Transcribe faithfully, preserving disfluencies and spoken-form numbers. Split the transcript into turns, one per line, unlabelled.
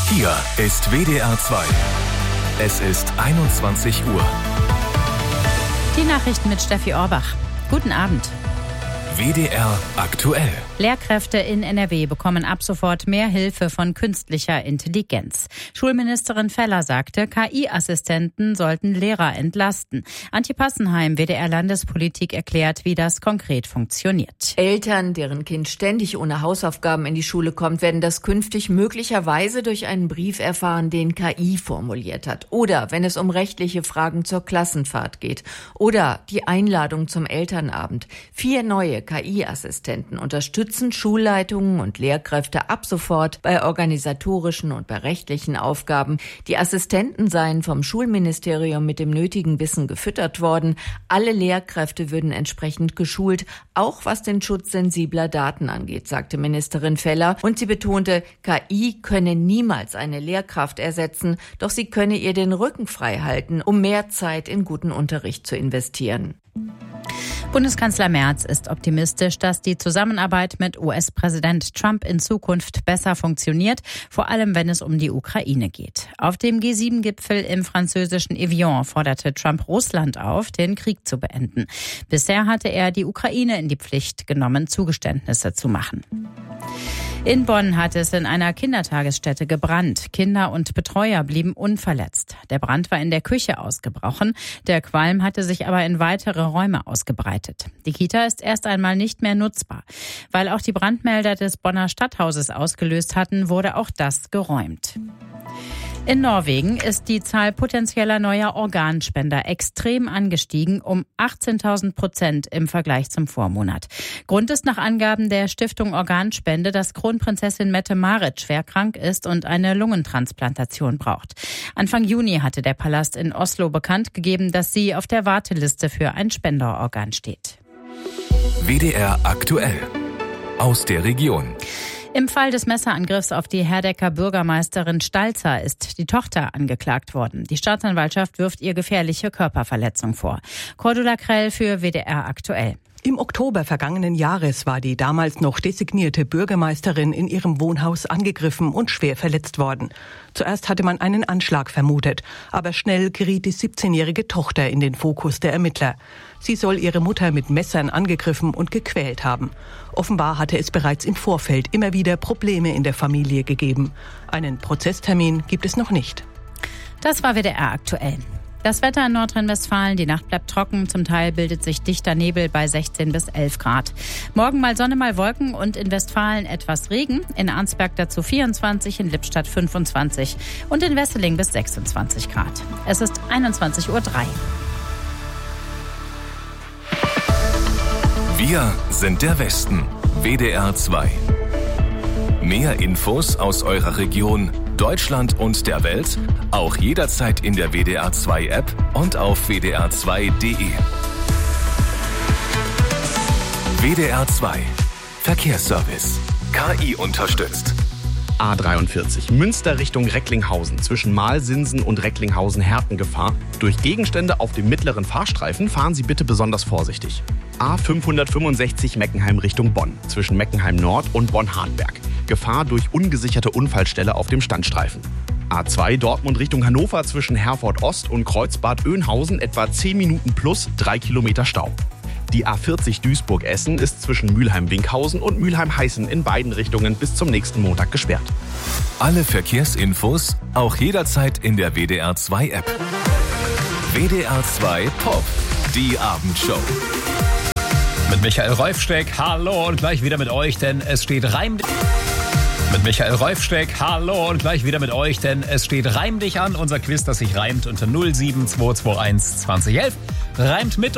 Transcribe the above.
Hier ist W D R zwei. Es ist einundzwanzig Uhr.
Die Nachrichten mit Steffi Orbach. Guten Abend.
W D R aktuell.
Lehrkräfte in N R W bekommen ab sofort mehr Hilfe von künstlicher Intelligenz. Schulministerin Feller sagte, K I-Assistenten sollten Lehrer entlasten. Antje Passenheim, W D R-Landespolitik, erklärt, wie das konkret funktioniert.
Eltern, deren Kind ständig ohne Hausaufgaben in die Schule kommt, werden das künftig möglicherweise durch einen Brief erfahren, den K I formuliert hat. Oder wenn es um rechtliche Fragen zur Klassenfahrt geht. Oder die Einladung zum Elternabend. Vier neue K I-Assistenten unterstützen Schulleitungen und Lehrkräfte ab sofort bei organisatorischen und bei rechtlichen Aufgaben. Die Assistenten seien vom Schulministerium mit dem nötigen Wissen gefüttert worden. Alle Lehrkräfte würden entsprechend geschult, auch was den Schutz sensibler Daten angeht, sagte Ministerin Feller. Und sie betonte, K I könne niemals eine Lehrkraft ersetzen, doch sie könne ihr den Rücken frei halten, um mehr Zeit in guten Unterricht zu investieren.
Bundeskanzler Merz ist optimistisch, dass die Zusammenarbeit mit U S-Präsident Trump in Zukunft besser funktioniert, vor allem wenn es um die Ukraine geht. Auf dem G sieben Gipfel im französischen Evian forderte Trump Russland auf, den Krieg zu beenden. Bisher hatte er die Ukraine in die Pflicht genommen, Zugeständnisse zu machen. In Bonn hat es in einer Kindertagesstätte gebrannt. Kinder und Betreuer blieben unverletzt. Der Brand war in der Küche ausgebrochen. Der Qualm hatte sich aber in weitere Räume ausgebreitet. Die Kita ist erst einmal nicht mehr nutzbar. Weil auch die Brandmelder des Bonner Stadthauses ausgelöst hatten, wurde auch das geräumt. In Norwegen ist die Zahl potenzieller neuer Organspender extrem angestiegen, um achtzehntausend Prozent im Vergleich zum Vormonat. Grund ist nach Angaben der Stiftung Organspende, dass Kronprinzessin Mette-Marit schwer krank ist und eine Lungentransplantation braucht. Anfang Juni hatte der Palast in Oslo bekannt gegeben, dass sie auf der Warteliste für ein Spenderorgan steht.
W D R aktuell. Aus der Region.
Im Fall des Messerangriffs auf die Herdecker Bürgermeisterin Stalzer ist die Tochter angeklagt worden. Die Staatsanwaltschaft wirft ihr gefährliche Körperverletzung vor. Cordula Krell für W D R aktuell.
Im Oktober vergangenen Jahres war die damals noch designierte Bürgermeisterin in ihrem Wohnhaus angegriffen und schwer verletzt worden. Zuerst hatte man einen Anschlag vermutet, aber schnell geriet die siebzehnjährige Tochter in den Fokus der Ermittler. Sie soll ihre Mutter mit Messern angegriffen und gequält haben. Offenbar hatte es bereits im Vorfeld immer wieder Probleme in der Familie gegeben. Einen Prozesstermin gibt es noch nicht.
Das war W D R aktuell. Das Wetter in Nordrhein-Westfalen, die Nacht bleibt trocken, zum Teil bildet sich dichter Nebel bei sechzehn bis elf Grad. Morgen mal Sonne, mal Wolken und in Westfalen etwas Regen, in Arnsberg dazu vierundzwanzig, in Lippstadt fünfundzwanzig und in Wesseling bis sechsundzwanzig Grad. Es ist einundzwanzig Uhr drei.
Wir sind der Westen. W D R zwei. Mehr Infos aus eurer Region, Deutschland und der Welt, auch jederzeit in der W D R zwei App und auf w d r zwei punkt d e. W D R zwei. Verkehrsservice. K I unterstützt.
A dreiundvierzig. Münster Richtung Recklinghausen. Zwischen Malsinsen und Recklinghausen Hertengefahr. Durch Gegenstände auf dem mittleren Fahrstreifen fahren Sie bitte besonders vorsichtig. A fünfhundertfünfundsechzig Meckenheim Richtung Bonn. Zwischen Meckenheim Nord und Bonn-Hartberg. Gefahr durch ungesicherte Unfallstelle auf dem Standstreifen. A zwei Dortmund Richtung Hannover zwischen Herford Ost und Kreuzbad Oeynhausen etwa zehn Minuten plus drei Kilometer Stau. Die A vierzig Duisburg-Essen ist zwischen Mülheim-Winkhausen und Mülheim-Heißen in beiden Richtungen bis zum nächsten Montag gesperrt.
Alle Verkehrsinfos auch jederzeit in der W D R zwei App. W D R zwei Pop, die Abendshow.
Mit Michael Reufsteck, hallo und gleich wieder mit euch, denn es steht Reim... Mit Michael Reufsteck, hallo und gleich wieder mit euch, denn es steht Reim dich an, unser Quiz, das sich reimt unter null sieben zwei zwei eins zwanzig elf. Reimt mit